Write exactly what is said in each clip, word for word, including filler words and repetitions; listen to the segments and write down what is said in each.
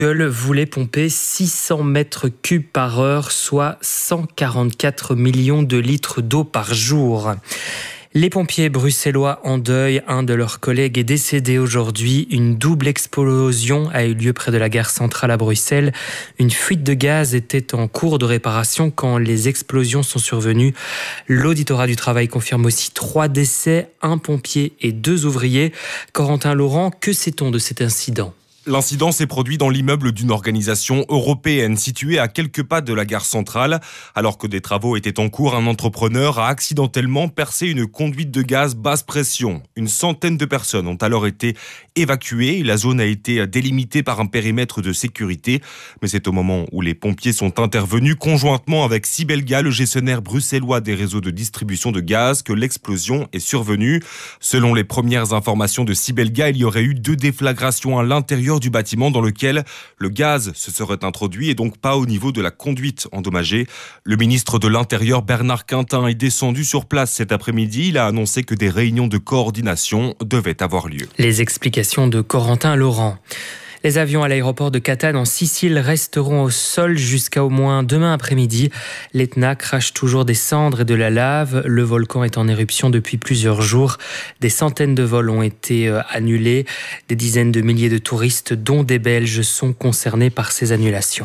voulait pomper six cents mètres cubes par heure, soit cent quarante-quatre millions de litres d'eau par jour. Les pompiers bruxellois en deuil, un de leurs collègues est décédé aujourd'hui. Une double explosion a eu lieu près de la gare centrale à Bruxelles. Une fuite de gaz était en cours de réparation quand les explosions sont survenues. L'auditorat du travail confirme aussi trois décès, un pompier et deux ouvriers. Corentin Laurent, que sait-on de cet incident ? L'incident s'est produit dans l'immeuble d'une organisation européenne située à quelques pas de la gare centrale. Alors que des travaux étaient en cours, un entrepreneur a accidentellement percé une conduite de gaz basse pression. Une centaine de personnes ont alors été évacuées. La zone a été délimitée par un périmètre de sécurité. Mais c'est au moment où les pompiers sont intervenus conjointement avec Sibelga, le gestionnaire bruxellois des réseaux de distribution de gaz, que l'explosion est survenue. Selon les premières informations de Sibelga, il y aurait eu deux déflagrations à l'intérieur du bâtiment dans lequel le gaz se serait introduit et donc pas au niveau de la conduite endommagée. Le ministre de l'Intérieur Bernard Quintin est descendu sur place cet après-midi. Il a annoncé que des réunions de coordination devaient avoir lieu. Les explications de Corentin Laurent. Les avions à l'aéroport de Catane en Sicile resteront au sol jusqu'à au moins demain après-midi. L'Etna crache toujours des cendres et de la lave. Le volcan est en éruption depuis plusieurs jours. Des centaines de vols ont été annulés. Des dizaines de milliers de touristes, dont des Belges, sont concernés par ces annulations.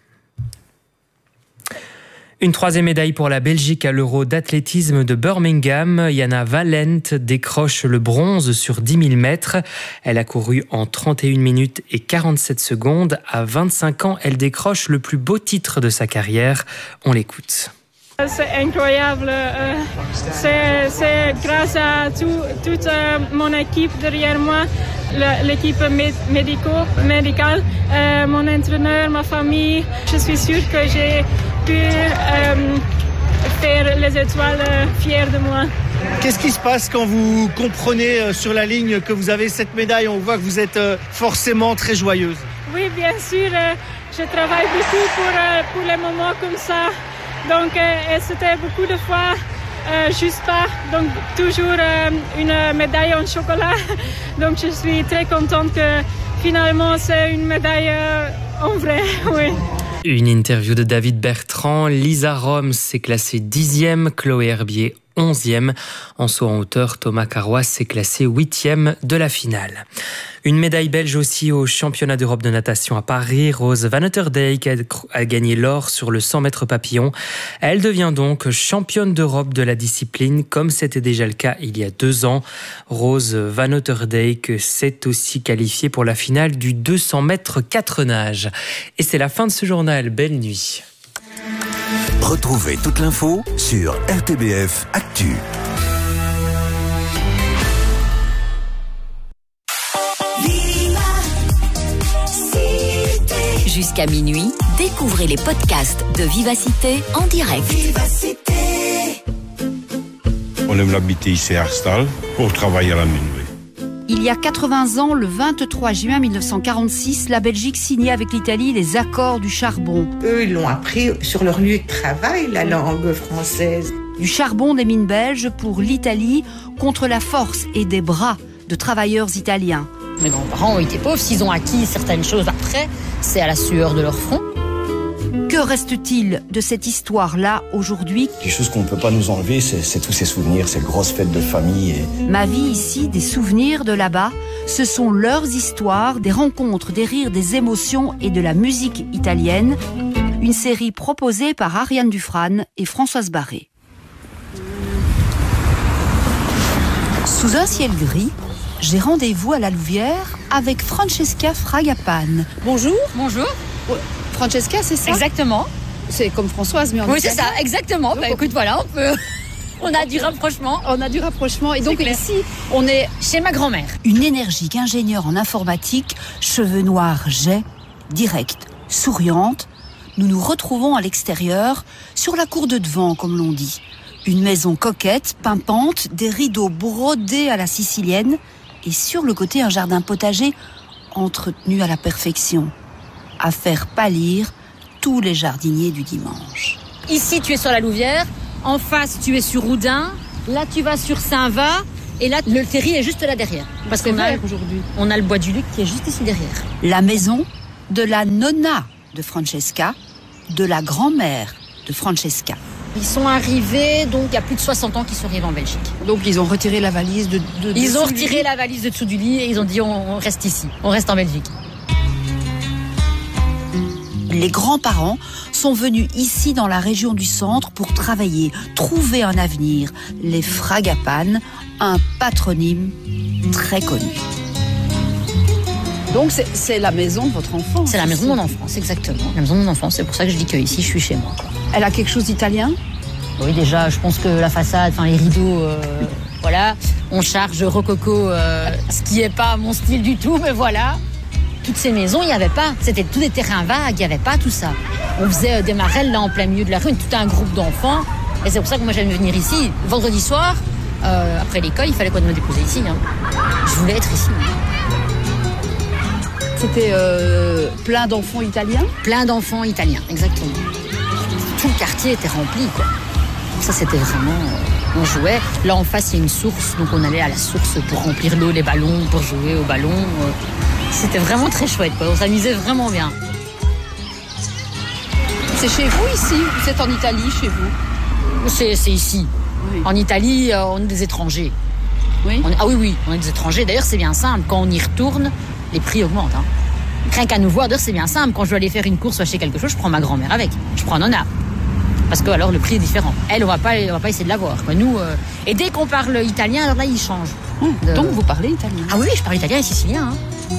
Une troisième médaille pour la Belgique à l'Euro d'athlétisme de Birmingham. Jana Valent décroche le bronze sur dix mille mètres. Elle a couru en trente et une minutes et quarante-sept secondes. À vingt-cinq ans, elle décroche le plus beau titre de sa carrière. On l'écoute. C'est incroyable. C'est, c'est grâce à tout, toute mon équipe derrière moi, l'équipe médico-médicale, mon entraîneur, ma famille. Je suis sûre que j'ai pu euh, faire les étoiles euh, fiers de moi. Qu'est-ce qui se passe quand vous comprenez euh, sur la ligne que vous avez cette médaille ? On voit que vous êtes euh, forcément très joyeuse. Oui, bien sûr. Euh, je travaille beaucoup pour, euh, pour les moments comme ça. Donc, euh, et c'était beaucoup de fois euh, juste pas. Donc, toujours euh, une médaille en chocolat. Donc, je suis très contente que finalement, c'est une médaille euh, en vrai. Oui. Une interview de David Bertrand. Lisa Roms s'est classée dixième, Chloé Herbier onzième. En saut en hauteur, Thomas Carrois s'est classé huitième de la finale. Une médaille belge aussi au championnat d'Europe de natation à Paris. Rose Vanneuterdijk a gagné l'or sur le cent mètres papillon. Elle devient donc championne d'Europe de la discipline, comme c'était déjà le cas il y a deux ans. Rose Vanneuterdijk s'est aussi qualifiée pour la finale du deux cents mètres quatre nages. Et c'est la fin de ce journal. Belle nuit. Retrouvez toute l'info sur R T B F Actu. Jusqu'à minuit, découvrez les podcasts de Vivacité en direct. Vivacité. On aime l'habiter ici à Arstal pour travailler à la minuit. Il y a quatre-vingts ans, le vingt-trois juin mille neuf cent quarante-six, la Belgique signait avec l'Italie les accords du charbon. Eux, ils l'ont appris sur leur lieu de travail, la langue française. Du charbon des mines belges pour l'Italie contre la force et des bras de travailleurs italiens. Mes grands-parents ont été pauvres, s'ils ont acquis certaines choses après, c'est à la sueur de leur front. Que reste-t-il de cette histoire-là aujourd'hui ? Quelque chose qu'on ne peut pas nous enlever, c'est, c'est tous ces souvenirs, ces grosses fêtes de famille. Et... Ma vie ici, des souvenirs de là-bas, ce sont leurs histoires, des rencontres, des rires, des émotions et de la musique italienne. Une série proposée par Ariane Dufrane et Françoise Barré. Sous un ciel gris, j'ai rendez-vous à la Louvière avec Francesca Fragapane. Bonjour. Bonjour. Francesca, c'est ça ? Exactement. C'est comme Françoise, mais en Oui, italien. c'est ça, exactement. Bah, écoute, voilà, on peut... On a du rapprochement. On a du rapprochement. Et donc ici, on est chez ma grand-mère. Une énergique ingénieure en informatique, cheveux noirs jets, directe, souriante. Nous nous retrouvons à l'extérieur, sur la cour de devant, comme l'on dit. Une maison coquette, pimpante, des rideaux brodés à la sicilienne, et sur le côté un jardin potager entretenu à la perfection, à faire pâlir tous les jardiniers du dimanche. Ici, tu es sur la Louvière, en face, tu es sur Houdin, là, tu vas sur Saint-Va, et là, le terri est juste là derrière. Parce qu'on a, aujourd'hui. on a le bois du Luc qui est juste ici derrière. La maison, de la nonna de Francesca, de la grand-mère de Francesca. Ils sont arrivés, donc il y a plus de soixante ans qu'ils sont arrivés en Belgique. Donc ils ont retiré la valise de, de Ils ont retiré la valise de dessous du lit et ils ont dit on, on reste ici, on reste en Belgique. Les grands-parents sont venus ici dans la région du centre pour travailler, trouver un avenir. Les Fragapanes, un patronyme très connu. Donc c'est, c'est la maison de votre enfance. C'est la maison de mon enfance, exactement. La maison de mon enfance, c'est pour ça que je dis qu'ici je suis chez moi, quoi. Elle a quelque chose d'italien ? Oui, déjà, je pense que la façade, enfin les rideaux, euh, voilà. On charge rococo, euh, ce qui n'est pas mon style du tout, mais voilà. Toutes ces maisons, il n'y avait pas. C'était tous des terrains vagues, il n'y avait pas tout ça. On faisait des marelles là en plein milieu de la rue, tout un groupe d'enfants. Et c'est pour ça que moi j'aime venir ici. Vendredi soir, euh, après l'école, il fallait qu'on me dépose ici. Hein. Je voulais être ici. C'était euh, plein d'enfants italiens ? Plein d'enfants italiens, exactement. Tout le quartier était rempli, quoi. Ça, c'était vraiment... Euh, on jouait. Là, en face, il y a une source. Donc, on allait à la source pour remplir l'eau, les ballons, pour jouer au ballon. Euh, c'était vraiment très chouette, quoi. On s'amusait vraiment bien. C'est chez vous, ici ? Ou c'est en Italie, chez vous ? C'est, c'est ici. Oui. En Italie, euh, on est des étrangers. Oui. On est, ah oui, oui, on est des étrangers. D'ailleurs, c'est bien simple. Quand on y retourne, les prix augmentent. Hein. Rien qu'à nous voir, d'ailleurs, c'est bien simple. Quand je dois aller faire une course ou acheter quelque chose, je prends ma grand-mère avec. Je prends Nonna. Parce que alors le prix est différent. Elle, on va pas, on va pas essayer de l'avoir. Nous, euh... et dès qu'on parle italien, alors là, il change. Hum, de... Donc vous parlez italien ? Ah oui, je parle italien et sicilien. Hein.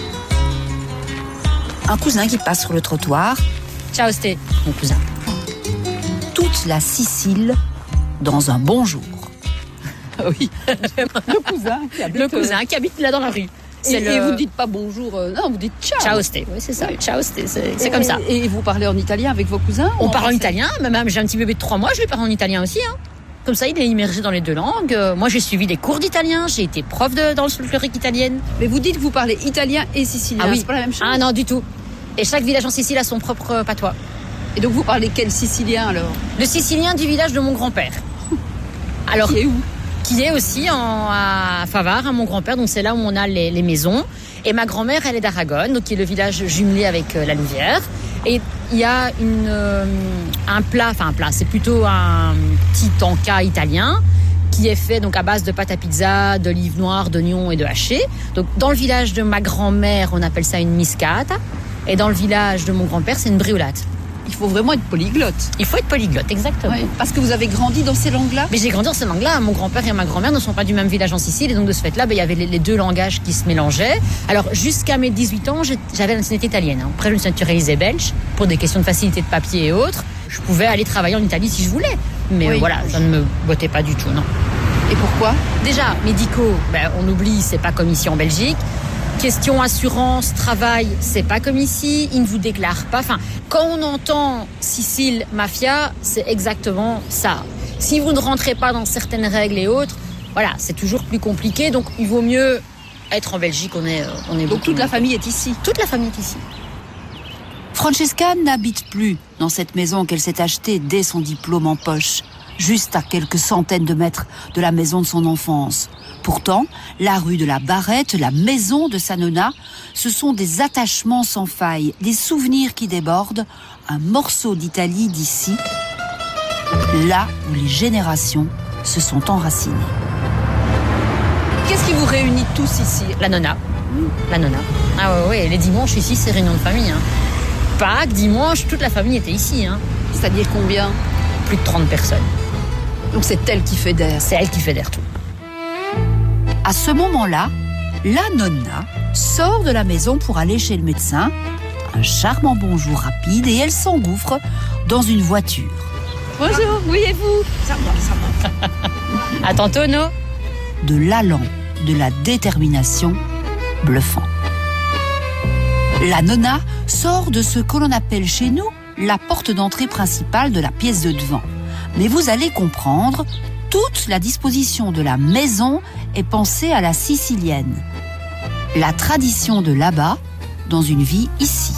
Un cousin qui passe sur le trottoir. Ciao, Sté, mon cousin. Toute la Sicile dans un bonjour. Oui, le cousin qui habite, le cousin qui habite là dans la rue. Et, le... et vous dites pas bonjour, euh, non, vous dites ciao. Ciao, Sté, oui, c'est ça. Oui. Ciao, Sté, c'est, c'est et, comme ça. Et vous parlez en italien avec vos cousins ? On parle en italien, même j'ai un petit bébé de trois mois, je lui parle en italien aussi. Hein. Comme ça, il est immergé dans les deux langues. Euh, moi, j'ai suivi des cours d'italien, j'ai été prof de, dans le folklorique italienne. Mais vous dites que vous parlez italien et sicilien, ah oui. C'est pas la même chose ? Ah non, du tout. Et chaque village en Sicile a son propre patois. Et donc vous parlez quel sicilien alors ? Le sicilien du village de mon grand-père. Alors, qui est où ? Qui est aussi en, à Favare, à mon grand-père, donc c'est là où on a les, les maisons. Et ma grand-mère, elle est d'Aragon, donc qui est le village jumelé avec euh, la Louvière. Et il y a une, euh, un plat, enfin un plat, c'est plutôt un petit tanka italien qui est fait donc à base de pâte à pizza, d'olives noires, d'oignons et de haché. Donc dans le village de ma grand-mère, on appelle ça une miscata. Et dans le village de mon grand-père, c'est une briolate. Il faut vraiment être polyglotte. Il faut être polyglotte, exactement. Ouais, parce que vous avez grandi dans ces langues-là ? Mais j'ai grandi dans ces langues-là. Mon grand-père et ma grand-mère ne sont pas du même village en Sicile. Et donc, de ce fait-là, ben, il y avait les, les deux langages qui se mélangeaient. Alors, jusqu'à mes dix-huit ans, j'avais la nationalité italienne. Hein. Après, je me suis naturalisée belge pour des questions de facilité de papier et autres. Je pouvais aller travailler en Italie si je voulais. Mais oui. euh, voilà, ça ne me bottait pas du tout, non. Et pourquoi ? Déjà, médicaux, ben, on oublie, c'est pas comme ici en Belgique. Question assurance, travail, c'est pas comme ici, ils ne vous déclarent pas. Enfin, quand on entend Sicile, mafia, c'est exactement ça. Si vous ne rentrez pas dans certaines règles et autres, voilà, c'est toujours plus compliqué. Donc, il vaut mieux être en Belgique. On est, on est donc toute la famille est ici. Toute la famille est ici. Francesca n'habite plus dans cette maison qu'elle s'est achetée dès son diplôme en poche, juste à quelques centaines de mètres de la maison de son enfance. Pourtant, la rue de la Barrette, la maison de sa nonna, ce sont des attachements sans faille, des souvenirs qui débordent, un morceau d'Italie d'ici, là où les générations se sont enracinées. Qu'est-ce qui vous réunit tous ici ? La nonna. Mmh. La nonna. Ah ouais, ouais, les dimanches ici, c'est réunion de famille. Hein. Pâques, dimanche, toute la famille était ici. Hein. C'est-à-dire combien ? Plus de trente personnes. Donc c'est elle qui fédère. C'est elle qui fédère tout. À ce moment-là, la nonna sort de la maison pour aller chez le médecin. Un charmant bonjour rapide et elle s'engouffre dans une voiture. Bonjour, oui et vous ? Ça va, ça va. À tantôt, no ? De l'allant, de la détermination bluffant. La nonna sort de ce que l'on appelle chez nous la porte d'entrée principale de la pièce de devant. Mais vous allez comprendre, toute la disposition de la maison est pensée à la sicilienne. La tradition de là-bas dans une vie ici.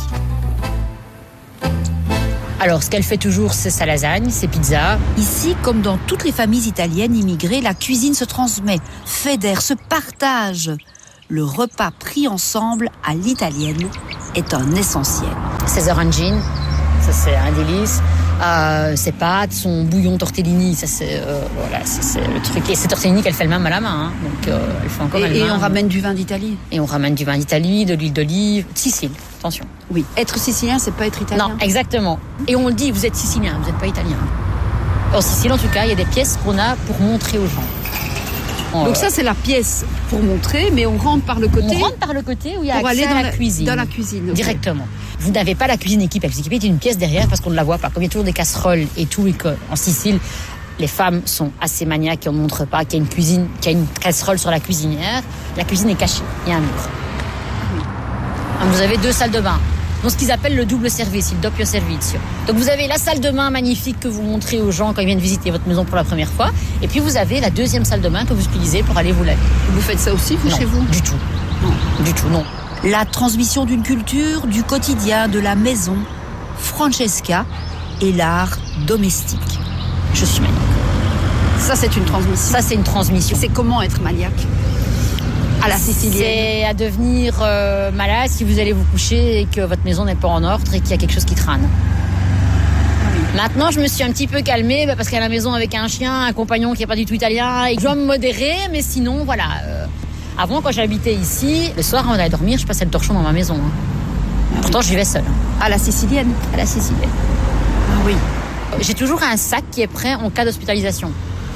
Alors, ce qu'elle fait toujours, c'est sa lasagne, ses pizzas. Ici, comme dans toutes les familles italiennes immigrées, la cuisine se transmet, fédère, se partage. Le repas pris ensemble à l'italienne est un essentiel. Ses orangines, ça c'est un délice. Euh, ses pâtes, son bouillon tortellini, ça c'est euh, voilà, ça, c'est le truc. Et c'est tortellini qu'elle fait elle-même à la main, hein. Donc euh, elle fait encore et, elle-même. Et on ramène du vin d'Italie. Et on ramène du vin d'Italie, de l'huile d'olive, de Sicile. Attention. Oui. Être sicilien, c'est pas être italien. Non, exactement. Et on le dit, vous êtes sicilien, vous n'êtes pas italien. En Sicile, en tout cas, il y a des pièces qu'on a pour montrer aux gens. Donc ça, c'est la pièce pour montrer, mais on rentre par le côté. On rentre par le côté où il y a pour accès aller dans à la, la cuisine. Dans la cuisine. Okay. Directement. Vous n'avez pas la cuisine équipée. La cuisine équipée est une pièce derrière parce qu'on ne la voit pas. Comme il y a toujours des casseroles et tout, et qu'en Sicile, les femmes sont assez maniaques et on ne montre pas qu'il y a une cuisine, qu'il y a une casserole sur la cuisinière. La cuisine est cachée. Il y a un mur. Oui. Vous avez deux salles de bain. Donc ce qu'ils appellent le double service, il doppio servizio. Donc vous avez la salle de bain magnifique que vous montrez aux gens quand ils viennent visiter votre maison pour la première fois. Et puis vous avez la deuxième salle de bain que vous utilisez pour aller vous laver. Vous faites ça aussi, vous, non, chez vous? Du tout. Non, du tout, non. La transmission d'une culture, du quotidien, de la maison, Francesca et l'art domestique. Je suis maniaque. Ça, c'est une transmission. Ça, c'est une transmission. C'est comment être maniaque? À la sicilienne. C'est à devenir euh, malade si vous allez vous coucher et que votre maison n'est pas en ordre et qu'il y a quelque chose qui trâne. Oui. Maintenant, je me suis un petit peu calmée bah, parce qu'à la maison avec un chien, un compagnon qui n'est pas du tout italien, et je dois me modérer, mais sinon, voilà. Euh, avant, quand j'habitais ici, le soir, avant d'aller dormir, je passais le torchon dans ma maison. Hein. Ah, Pourtant, oui. je vivais seule. Hein. À la sicilienne? À la sicilienne. Ah oui. J'ai toujours un sac qui est prêt en cas d'hospitalisation.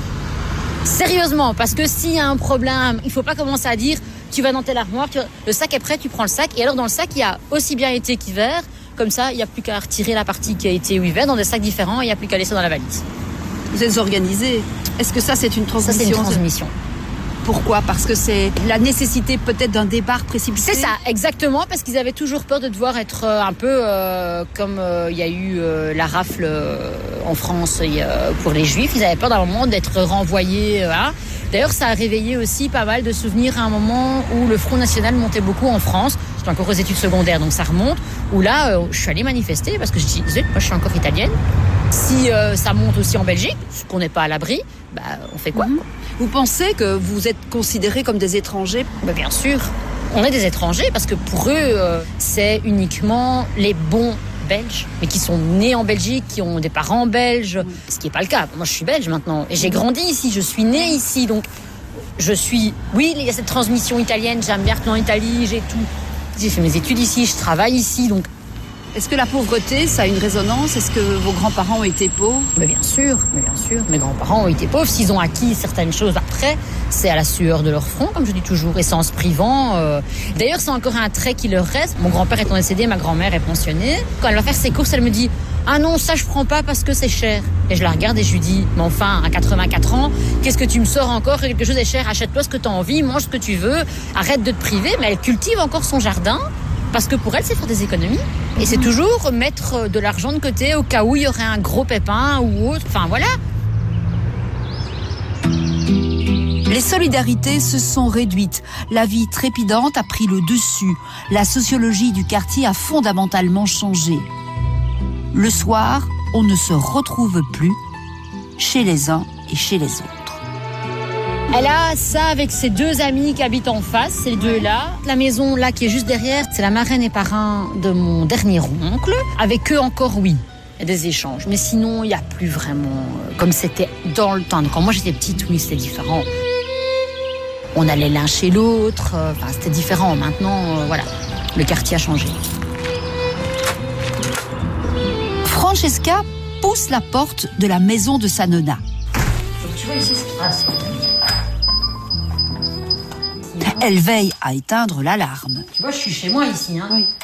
Sérieusement, parce que s'il y a un problème, il ne faut pas commencer à dire tu vas dans telle armoire, tu vas... le sac est prêt, tu prends le sac. Et alors dans le sac, il y a aussi bien été qu'hiver. Comme ça, il n'y a plus qu'à retirer la partie qui a été hiver dans des sacs différents. Il n'y a plus qu'à laisser dans la valise. Vous êtes organisé. Est-ce que ça, c'est une transmission? Ça, c'est une transmission. Pourquoi? Parce que c'est la nécessité peut-être d'un départ précipité. C'est ça, exactement, parce qu'ils avaient toujours peur de devoir être un peu euh, comme il euh, y a eu euh, la rafle euh, en France euh, pour les Juifs. Ils avaient peur d'un moment d'être renvoyés. Euh, hein. D'ailleurs, ça a réveillé aussi pas mal de souvenirs à un moment où le Front National montait beaucoup en France. J'étais encore aux études secondaires, donc ça remonte. Où là, euh, je suis allée manifester parce que je dis, zut, moi je suis encore italienne. Si euh, ça monte aussi en Belgique, ce qu'on n'est pas à l'abri, bah, on fait quoi, mmh. quoi Vous pensez que vous êtes considérés comme des étrangers? bah, Bien sûr. On est des étrangers parce que pour eux, euh, c'est uniquement les bons Belges, mais qui sont nés en Belgique, qui ont des parents belges, mmh. ce qui n'est pas le cas. Moi, je suis belge maintenant et j'ai grandi ici, je suis née ici. Donc, je suis... Oui, il y a cette transmission italienne, j'aime bien retourner en Italie, j'ai tout. J'ai fait mes études ici, je travaille ici, donc... Est-ce que la pauvreté, ça a une résonance? Est-ce que vos grands-parents ont été pauvres? Mais bien sûr, mais bien sûr. Mes grands-parents ont été pauvres. S'ils ont acquis certaines choses après, c'est à la sueur de leur front, comme je dis toujours, et c'est en se privant. Euh... D'ailleurs, c'est encore un trait qui leur reste. Mon grand-père étant décédé, ma grand-mère est pensionnée. Quand elle va faire ses courses, elle me dit « Ah non, ça je prends pas parce que c'est cher. » Et je la regarde et je lui dis « Mais enfin, à quatre-vingt-quatre ans, qu'est-ce que tu me sors encore? Quelque chose est cher, achète-toi ce que tu as envie, mange ce que tu veux, arrête de te priver. » Mais elle cultive encore son jardin. Parce que pour elle, c'est faire des économies. Et c'est toujours mettre de l'argent de côté au cas où il y aurait un gros pépin ou autre. Enfin, voilà. Les solidarités se sont réduites. La vie trépidante a pris le dessus. La sociologie du quartier a fondamentalement changé. Le soir, on ne se retrouve plus chez les uns et chez les autres. Elle a ça avec ses deux amis qui habitent en face, ces deux-là. La maison là qui est juste derrière, c'est la marraine et parrain de mon dernier oncle. Avec eux encore, oui, il y a des échanges. Mais sinon, il n'y a plus vraiment... Comme c'était dans le temps. Quand moi j'étais petite, oui, c'était différent. On allait l'un chez l'autre. Enfin, c'était différent. Maintenant, euh, voilà, le quartier a changé. Francesca pousse la porte de la maison de sa nonna. Tu vois ici, c'est... Ah, c'est... Elle veille à éteindre l'alarme. Tu vois, je suis chez moi ici. Hein. Oui.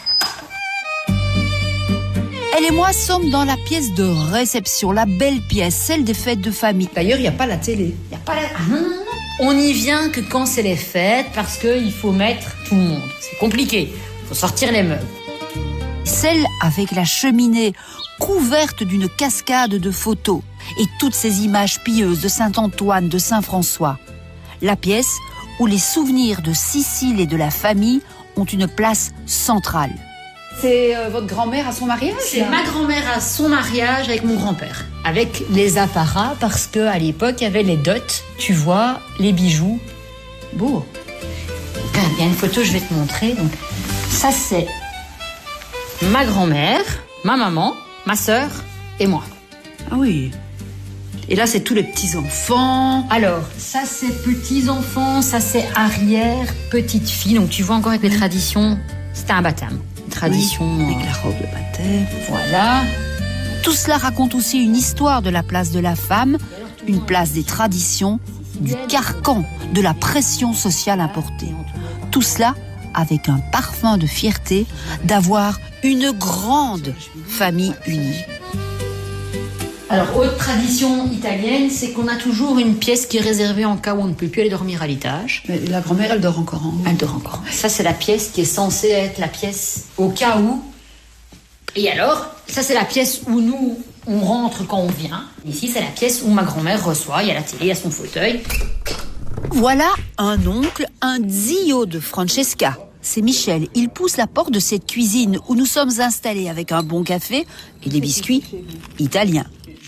Elle et moi sommes dans la pièce de réception, la belle pièce, celle des fêtes de famille. D'ailleurs, il n'y a pas la télé. Il n'y a pas la... Ah, non, non, non. On n'y vient que quand c'est les fêtes parce qu'il faut mettre tout le monde. C'est compliqué. Il faut sortir les meubles. Celle avec la cheminée couverte d'une cascade de photos et toutes ces images pieuses de Saint-Antoine, de Saint-François. La pièce où les souvenirs de Sicile et de la famille ont une place centrale. C'est euh, votre grand-mère à son mariage? C'est ma grand-mère à son mariage avec mon grand-père. Avec les apparats, parce qu'à l'époque, il y avait les dots, tu vois, les bijoux. Beau. Il y a une photo, je vais te montrer. Donc, ça, c'est ma grand-mère, ma maman, ma sœur et moi. Ah oui. Et là, c'est tous les petits-enfants. Alors, ça, c'est petits-enfants, ça, c'est arrière-petite-fille. Donc, tu vois encore avec les traditions, c'était un baptême. Une tradition... Oui, avec la robe de baptême. Voilà. Tout cela raconte aussi une histoire de la place de la femme, une place des traditions, du carcan, de la pression sociale importée. Tout cela avec un parfum de fierté d'avoir une grande famille unie. Alors, autre tradition italienne, c'est qu'on a toujours une pièce qui est réservée en cas où on ne peut plus aller dormir à l'étage. Mais la grand-mère, elle dort encore en haut. Elle dort encore. Ça, c'est la pièce qui est censée être la pièce au cas où. Et alors, ça, c'est la pièce où nous, on rentre quand on vient. Ici, c'est la pièce où ma grand-mère reçoit. Il y a la télé, il y a son fauteuil. Voilà un oncle, un zio de Francesca. C'est Michel. Il pousse la porte de cette cuisine où nous sommes installés avec un bon café et des biscuits italiens.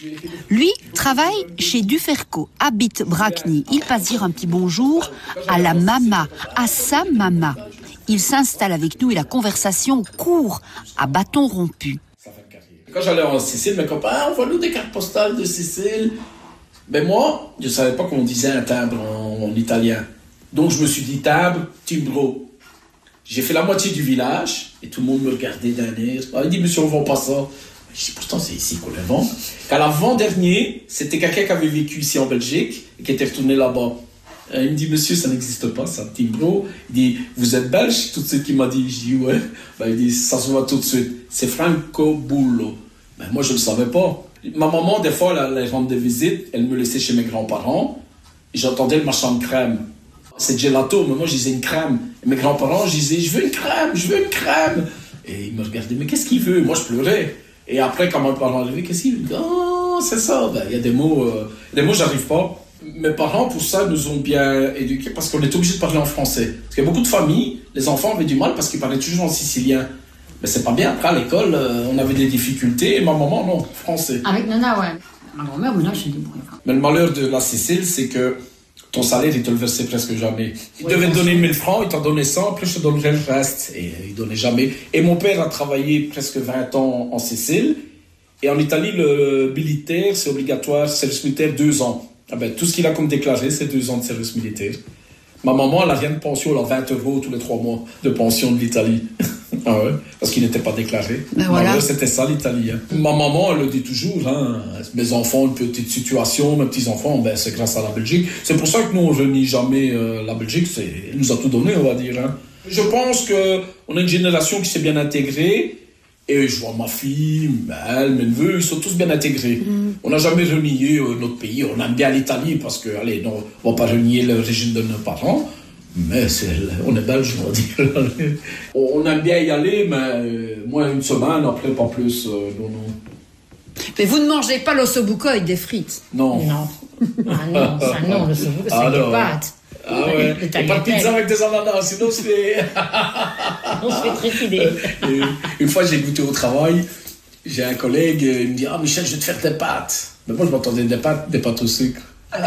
Lui travaille chez Duferco, habite Bracni. Il passe dire un petit bonjour à la mama, à sa mama. Il s'installe avec nous et la conversation court à bâton rompu. Quand j'allais en Sicile, mes copains, envoie-nous des cartes postales de Sicile. Mais moi, je ne savais pas qu'on disait un timbre en, en italien. Donc je me suis dit timbre, timbro. J'ai fait la moitié du village et tout le monde me regardait d'un air. Ah, il dit, monsieur, on ne vend pas ça. Je dis, pourtant, c'est ici qu'on les vend. Qu'à l'avant-dernier, c'était quelqu'un qui avait vécu ici en Belgique et qui était retourné là-bas. Il me dit, monsieur, ça n'existe pas, c'est un timbro. Il dit, vous êtes belge? Tout ce qui m'a dit, je dis, ouais. Ben, il dit, ça se voit tout de suite. C'est Franco Bullo. Ben, moi, je ne le savais pas. Ma maman, des fois, elle, elle rentre des visites, elle me laissait chez mes grands-parents. Et j'entendais le marchand de crème. C'est gelato, mais moi, je disais une crème. Et mes grands-parents, je disais, je veux une crème, je veux une crème. Et ils me regardaient, mais qu'est-ce qu'il veut? Moi, je pleurais. Et après, quand mes parents arrivaient, qu'est-ce qu'il veut? Oh, c'est ça. Ben, il y a des mots, euh, des mots, j'arrive pas. Mes parents, pour ça, nous ont bien éduqués parce qu'on est obligé de parler en français. Parce qu'il y a beaucoup de familles, les enfants avaient du mal parce qu'ils parlaient toujours en sicilien. Mais c'est pas bien. Après, à l'école, euh, on avait des difficultés. Et ma maman, non, français. Avec Nana, ouais. Ma grand-mère, maintenant, je suis débrouillée. Mais le malheur de la Sicile, c'est que ton salaire, il te le versait presque jamais. Il ouais, devait te donner mille francs, il t'en donnait cent, plus je te donnerais le reste. Et il donnait jamais. Et mon père a travaillé presque vingt ans en Sicile. Et en Italie, le militaire, c'est obligatoire, service militaire, deux ans. Ah ben, tout ce qu'il a comme déclaré, c'est deux ans de service militaire. Ma maman, elle a rien de pension, elle a vingt euros tous les trois mois de pension de l'Italie. Ah ouais, parce qu'il n'était pas déclaré. Ben voilà. Alors, c'était ça l'Italie. Hein. Ma maman, elle le dit toujours, hein, mes enfants, une petite situation, mes petits-enfants, ben, c'est grâce à la Belgique. C'est pour ça que nous, on ne renie jamais euh, la Belgique. C'est, elle nous a tout donné, on va dire. Hein. Je pense qu'on a une génération qui s'est bien intégrée. Et je vois ma fille, elle, mes neveux, ils sont tous bien intégrés. Mm. On n'a jamais renié euh, notre pays. On aime bien l'Italie parce que, allez, non, on ne va pas renier l'origine de nos parents. Mais c'est, on est belge, on va dire. On aime bien y aller, mais euh, moins une semaine, après pas plus. Euh, non, non. Mais vous ne mangez pas l'ossobuco avec des frites? Non. Non. Ah non, ça non, l'ossobuco, c'est avec des pâtes. Ah ouais, et pas de pizza avec des ananas, sinon on se fait... on se fait trépider. Une fois, j'ai goûté au travail, j'ai un collègue, il me dit « Ah, Michel, je vais te faire des pâtes. » Mais moi, je m'attendais des pâtes, des pâtes au sucre.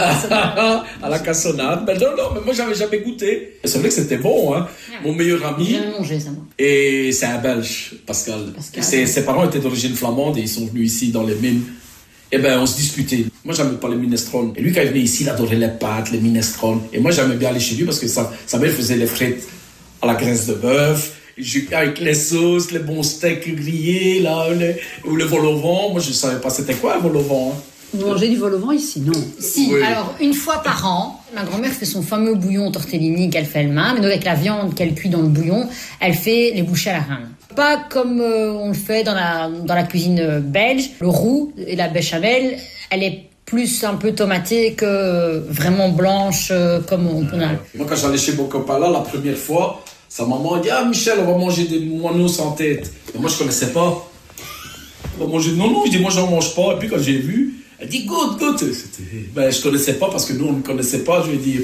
À la cassonade. Mais non, non, mais moi, j'avais jamais goûté. C'est vrai que c'était bon, hein. Ouais. Mon meilleur ami... J'ai mangé ça, moi. Et c'est un Belge, Pascal. Pascal. Ses, ses parents étaient d'origine flamande et ils sont venus ici dans les mines. Eh ben, on se disputait. Moi, j'aimais pas les minestrones. Et lui, quand il venait ici, il adorait les pâtes, les minestrones. Et moi, j'aimais bien aller chez lui parce que sa, sa mère faisait les frites à la graisse de bœuf, avec les sauces, les bons steaks grillés, là, les, ou le vol au vent. Moi, je savais pas c'était quoi, un vol au vent. Hein. Vous mangez du vol au vent ici, non? Si, oui. Alors, une fois par an, ma grand-mère fait son fameux bouillon tortellini qu'elle fait elle-même. Mais donc, avec la viande qu'elle cuit dans le bouillon, elle fait les bouchées à la reine. Pas comme euh, on le fait dans la, dans la cuisine belge. Le roux et la béchamel, elle est plus un peu tomatée que euh, vraiment blanche euh, comme on peut. Euh, moi, quand j'allais chez mon copain là, la première fois, sa maman dit « Ah, Michel, on va manger des moineaux sans tête. » Et moi, je connaissais pas. On va manger... Non, non, je dis « Moi, j'en mange pas. » Et puis, quand j'ai vu, elle dit « Goûte, goûte. » Ben, je connaissais pas parce que nous, on ne connaissait pas, je vais dire.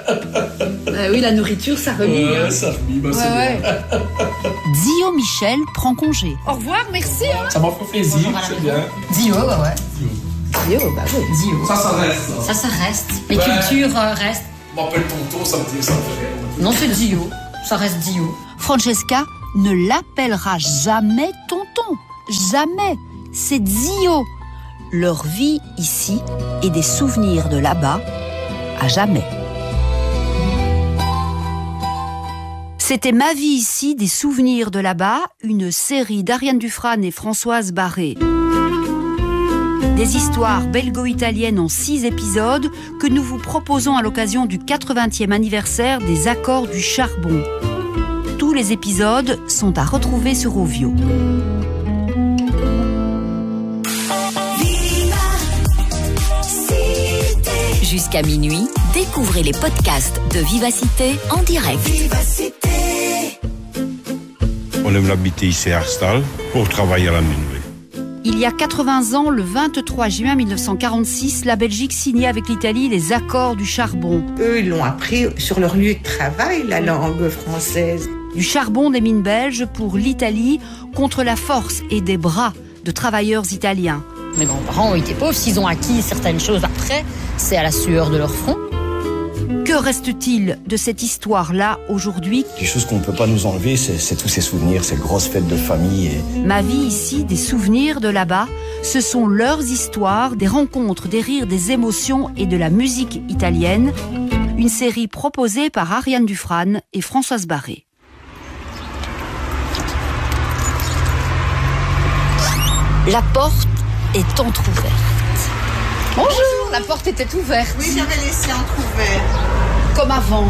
euh, oui, la nourriture, ça remue. Ouais, hein. ça remue, ben, ouais, c'est ouais. bien. Zio Michel prend congé. Au revoir, merci. Hein. Ça m'a fait plaisir, c'est bien. Zio, ouais, ouais. Zio, bah oui. Zio. Ça, ça reste. Ça, ça reste. Les ouais. cultures euh, restent. On m'appelle tonton, ça me dit ça me fait rien. Non, c'est Zio. Ça reste Zio. Francesca ne l'appellera jamais tonton. Jamais. C'est Zio. Leur vie ici et des souvenirs de là-bas à jamais. C'était Ma vie ici, des souvenirs de là-bas, une série d'Ariane Dufresne et Françoise Barré. Des histoires belgo-italiennes en six épisodes que nous vous proposons à l'occasion du quatre-vingtième anniversaire des Accords du Charbon. Tous les épisodes sont à retrouver sur Ovio. Jusqu'à minuit, découvrez les podcasts de Vivacité en direct. Vivacité. On aime l'habiter ici à Herstal pour travailler à la minuit. Il y a quatre-vingts ans, le vingt-trois juin mille neuf cent quarante-six, la Belgique signait avec l'Italie les accords du charbon. Eux, ils l'ont appris sur leur lieu de travail, la langue française. Du charbon des mines belges pour l'Italie contre la force et des bras de travailleurs italiens. Mes grands-parents ont été pauvres, s'ils ont acquis certaines choses après, c'est à la sueur de leur front. Que reste-t-il de cette histoire-là aujourd'hui ? Quelque chose qu'on ne peut pas nous enlever, c'est, c'est tous ces souvenirs, ces grosses fêtes de famille. Et... Ma vie ici, des souvenirs de là-bas, ce sont leurs histoires, des rencontres, des rires, des émotions et de la musique italienne. Une série proposée par Ariane Dufresne et Françoise Barré. La porte est entrouverte. Bonjour, la porte était ouverte. Oui, j'avais laissé entrouvert. Comme avant.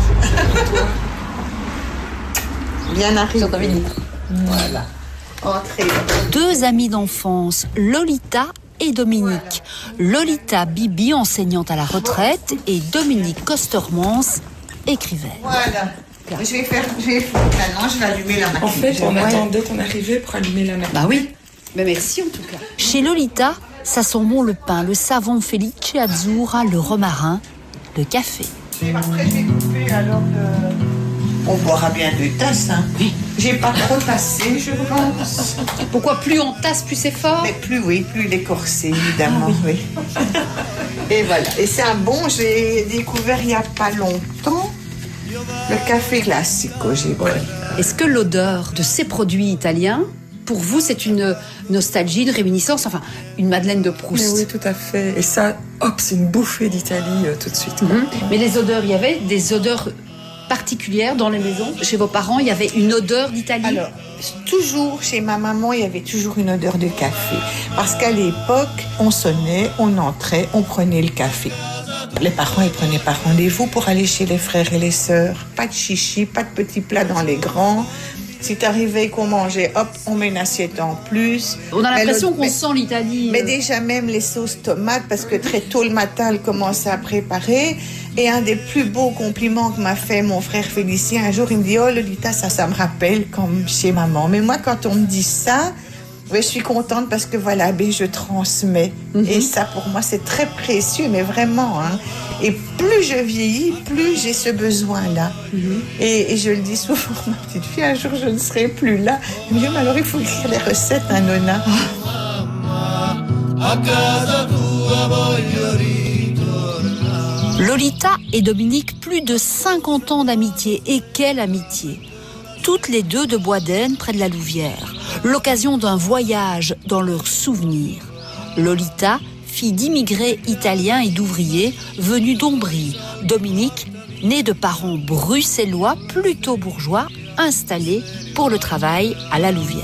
Bien arrivé. Voilà. Entrez. Deux amies d'enfance, Lolita et Dominique. Lolita Bibi, enseignante à la retraite, et Dominique Costermans, écrivaine. Voilà. Je vais faire, je vais faire, maintenant je vais allumer la machine. En fait, on attendait qu'on arrivait pour allumer la machine. Bah oui. Mais merci en tout cas. Chez Lolita, ça sent bon le pain, le savon Felice Azzurra, le romarin, le café. Et après, je vais couper alors le... On boira bien deux tasses, hein. Oui. J'ai pas trop tassé, je pense. Pourquoi plus on tasse, plus c'est fort ? Mais plus, oui, plus il est corsé, évidemment, ah, oui. oui. Et voilà. Et c'est un bon, j'ai découvert il n'y a pas longtemps, le café classico, j'ai pris. Est-ce que l'odeur de ces produits italiens, pour vous, c'est une nostalgie, une réminiscence, enfin, une Madeleine de Proust? Mais oui, tout à fait. Et ça, hop, c'est une bouffée d'Italie euh, tout de suite. Mm-hmm. Mais les odeurs, il y avait des odeurs particulières dans les maisons? Chez vos parents, il y avait une odeur d'Italie? Alors, toujours, chez ma maman, il y avait toujours une odeur de café. Parce qu'à l'époque, on sonnait, on entrait, on prenait le café. Les parents, ils prenaient pas rendez-vous pour aller chez les frères et les sœurs. Pas de chichi, pas de petits plats dans les grands. Si t'arrivais qu'on mangeait, hop, on met une assiette en plus. On a l'impression qu'on mais, sent l'Italie. Mais déjà même les sauces tomates, parce que très tôt le matin, elle commençait à préparer. Et un des plus beaux compliments que m'a fait mon frère Félicien, un jour, il me dit « Oh, Lolita, ça, ça me rappelle comme chez maman. » Mais moi, quand on me dit ça, ouais, je suis contente parce que voilà, ben, je transmets. Mm-hmm. Et ça, pour moi, c'est très précieux, mais vraiment. Hein. Et plus je vieillis, plus j'ai ce besoin-là. Mm-hmm. Et, et je le dis souvent, ma petite fille, un jour, je ne serai plus là. Elle me dit, mais alors, il faut écrire les recettes, hein, Nona. Lolita et Dominique, plus de cinquante ans d'amitié. Et quelle amitié! Toutes les deux de Boisdaine, près de la Louvière. L'occasion d'un voyage dans leurs souvenirs. Lolita, fille d'immigrés italiens et d'ouvriers, venue d'Ombrie. Dominique, né de parents bruxellois, plutôt bourgeois, installés pour le travail à la Louvière.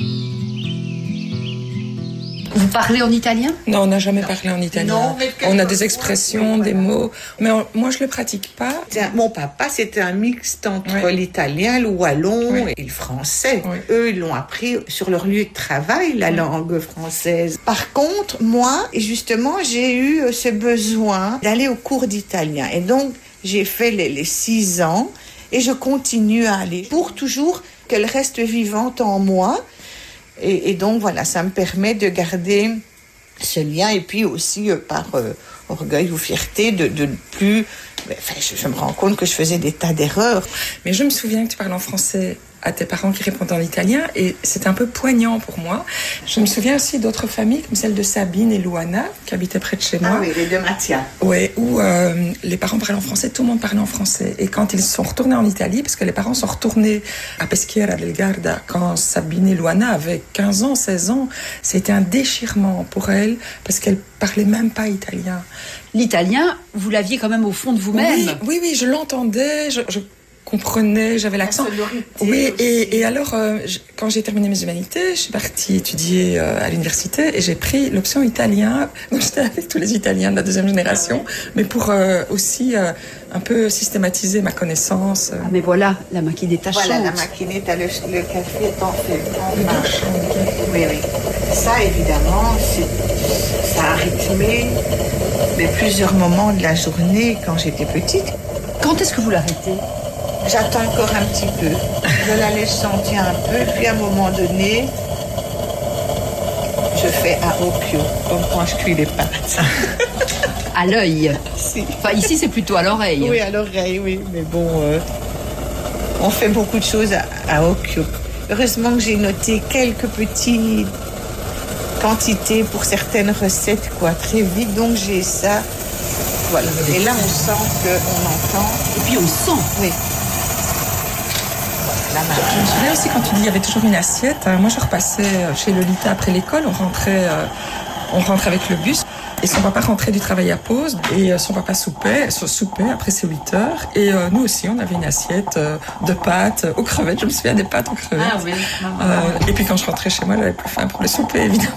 Vous parlez en italien? Non, on n'a jamais parlé en italien. Non, on a des expressions, des mots, mais on, moi je le pratique pas. Mon papa, c'était un mixte entre oui. l'italien, le wallon oui. et le français. Oui. Eux, ils l'ont appris sur leur lieu de travail, la oui. langue française. Par contre, moi, justement, j'ai eu ce besoin d'aller au cours d'italien. Et donc, j'ai fait les, les six ans et je continue à aller pour toujours qu'elle reste vivante en moi. Et, et donc, voilà, ça me permet de garder ce lien et puis aussi euh, par euh, orgueil ou fierté de, de ne plus... Enfin, je, je me rends compte que je faisais des tas d'erreurs. Mais je me souviens que tu parles en français à tes parents qui répondent en italien et c'était un peu poignant pour moi. Je me souviens aussi d'autres familles comme celle de Sabine et Luana qui habitaient près de chez moi. Ah oui, les deux Mattia. Oui, où euh, les parents parlaient en français, tout le monde parlait en français. Et quand ils sont retournés en Italie, parce que les parents sont retournés à Peschiera del Garda quand Sabine et Luana avaient quinze ans, seize ans, c'était un déchirement pour elles parce qu'elles parlaient même pas italien. L'italien, vous l'aviez quand même au fond de vous-même. Oui, oui, oui, je l'entendais, je... je... comprenais, j'avais l'accent. Oui, et, et alors, euh, je, quand j'ai terminé mes humanités, je suis partie étudier euh, à l'université et j'ai pris l'option italien. Donc j'étais avec tous les Italiens de la deuxième génération, mais pour euh, aussi euh, un peu systématiser ma connaissance. Ah, mais voilà, la maquinetta chante. Voilà, la maquinetta, le, le café est en fait en marche. Oui, oui. Ça, évidemment, c'est, ça a rythmé mais plusieurs moments de la journée quand j'étais petite. Quand est-ce que vous l'arrêtez ? J'attends encore un petit peu. Je la laisse sentir un peu, puis à un moment donné, je fais à occhio, comme quand je cuis les pâtes. À l'œil. Si. Enfin, ici, c'est plutôt à l'oreille. Oui, à l'oreille, oui. Mais bon, euh, on fait beaucoup de choses à, à occhio. Heureusement que j'ai noté quelques petites quantités pour certaines recettes, quoi, très vite. Donc j'ai ça. Voilà. Et là, on sent qu'on entend. Et puis on sent. Oui. Je me souviens aussi quand tu dis qu'il y avait toujours une assiette. Moi, je repassais chez Lolita après l'école. On rentrait, euh, on rentrait avec le bus. Et son papa rentrait du travail à pause. Et son papa soupait, soupait après ses huit heures. Et euh, nous aussi, on avait une assiette euh, de pâtes aux crevettes. Je me souviens des pâtes aux crevettes. Ah oui. Euh, et puis quand je rentrais chez moi, j'avais plus faim pour le souper, évidemment.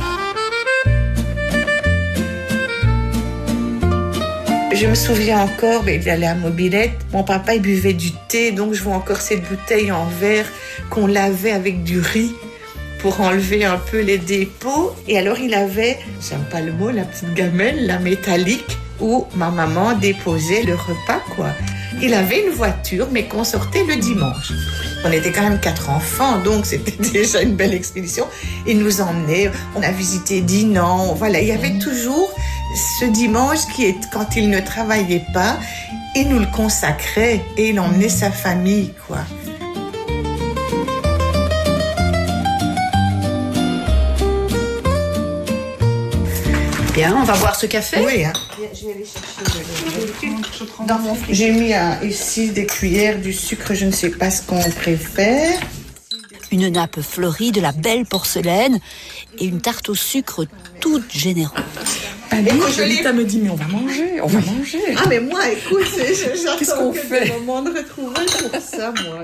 Je me souviens encore, mais il allait à Mobilette. Mon papa, il buvait du thé, donc je vois encore cette bouteille en verre qu'on lavait avec du riz pour enlever un peu les dépôts. Et alors, il avait, j'aime pas le mot, la petite gamelle, la métallique, où ma maman déposait le repas, quoi. Il avait une voiture, mais qu'on sortait le dimanche. On était quand même quatre enfants, donc c'était déjà une belle expédition. Il nous emmenait, on a visité Dinan, voilà, il y avait toujours ce dimanche qui est, quand il ne travaillait pas, il nous le consacrait et il emmenait sa famille, quoi. Bien, on va boire ce café. Oui, hein. Je vais aller chercher le... Dans mon frigo. J'ai mis un, ici des cuillères, du sucre, je ne sais pas ce qu'on préfère. Une nappe fleurie, de la belle porcelaine et une tarte au sucre toute généreuse. Allez, Lolita me dit, mais on va manger, on va manger. Ah, mais moi, écoute, j'attends Qu'est-ce qu'on que fait le moment de retrouver pour ça, moi.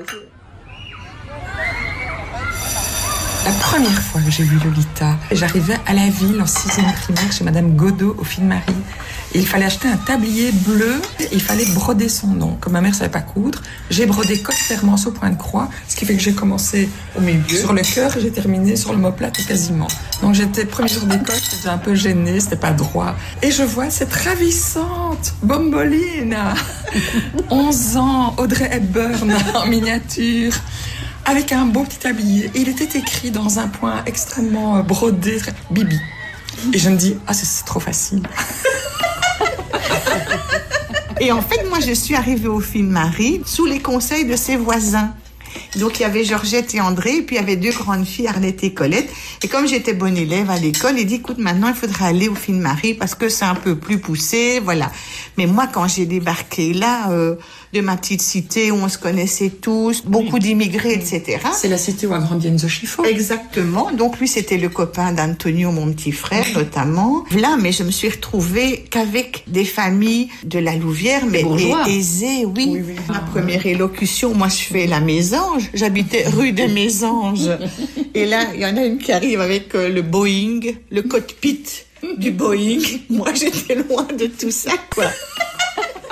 La première fois que j'ai vu Lolita, j'arrivais à la ville en sixième primaire chez Madame Godot au Film-Marie. Et il fallait acheter un tablier bleu et il fallait broder son nom. Comme ma mère ne savait pas coudre, j'ai brodé Côte Fermance au point de croix, ce qui fait que j'ai commencé au milieu, sur le cœur et j'ai terminé sur l'omoplate quasiment. Donc j'étais premier jour d'école, j'étais un peu gênée, c'était pas droit. Et je vois cette ravissante Bombolina, onze ans, Audrey Hepburn en miniature, avec un beau petit tablier. Et il était écrit dans un point extrêmement brodé, Bibi. Et je me dis, ah, c'est, c'est trop facile. Et en fait, moi, je suis arrivée au Film-Marie sous les conseils de ses voisins. Donc, il y avait Georgette et André, et puis il y avait deux grandes filles, Arlette et Colette. Et comme j'étais bonne élève à l'école, il dit, écoute, maintenant, il faudra aller au Film-Marie parce que c'est un peu plus poussé, voilà. Mais moi, quand j'ai débarqué là, euh, de ma petite cité où on se connaissait tous, beaucoup oui. d'immigrés, et cetera. C'est la cité où a grandi Enzo Schifo. Exactement. Donc, lui, c'était le copain d'Antonio, mon petit frère, oui. notamment. Là, mais je me suis retrouvée qu'avec des familles de la Louvière, mais aisées, oui. oui, oui. Ma première élocution, moi, je fais la Mésange. J'habitais rue des Mésanges. Et là, il y en a une qui arrive avec euh, le Boeing, le cockpit du Boeing. Moi, j'étais loin de tout ça, quoi.